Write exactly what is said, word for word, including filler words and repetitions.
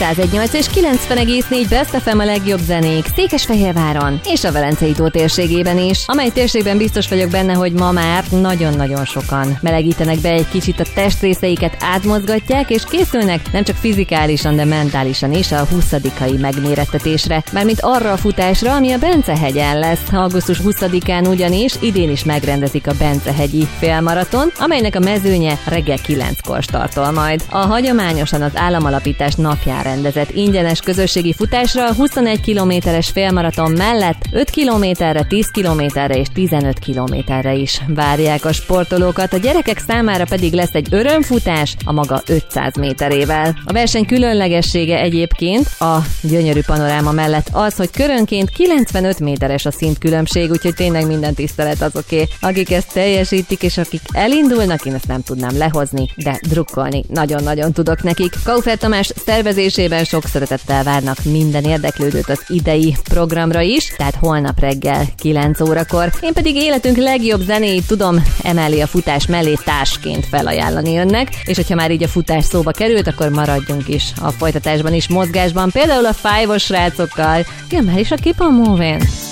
száz egy nyolc és kilencven egész négy Best ef em a legjobb zenék Székesfehérváron és a Velencei tó térségében is, amely térségben biztos vagyok benne, hogy ma már nagyon-nagyon sokan melegítenek be egy kicsit, a testrészeiket átmozgatják, és készülnek nem csak fizikálisan, de mentálisan is a huszadikai megmérettetésre, mármint arra a futásra, ami a Bence-hegyen lesz. augusztus huszadikán ugyanis idén is megrendezik a Bence-hegyi félmaraton, amelynek a mezőnye reggel kilenckor startol majd. A hagyományosan az államalapítás napján rendezett ingyenes közösségi futásra a huszonegy kilométeres félmaraton mellett öt kilométerre, tíz kilométerre és tizenöt kilométerre is várják a sportolókat, a gyerekek számára pedig lesz egy örömfutás a maga ötszáz méterével. A verseny különlegessége egyébként a gyönyörű panoráma mellett az, hogy körönként kilencvenöt méteres a szintkülönbség, úgyhogy tényleg minden tisztelet azoké, akik ezt teljesítik, és akik elindulnak, én ezt nem tudnám lehozni, de drukkolni nagyon-nagyon tudok nekik. Kaufer Tamás szervezésében sok szeretettel várnak minden érdeklődőt az idei programra is, tehát holnap reggel kilenc órakor. Én pedig életünk legjobb zenéit tudom emellé a futás mellé társként felajánlani önnek, és hogyha már így a futás szóba került, akkor maradjunk is a folytatásban is mozgásban, például a Five-os srácokkal. Jön már is a Keep on Moving.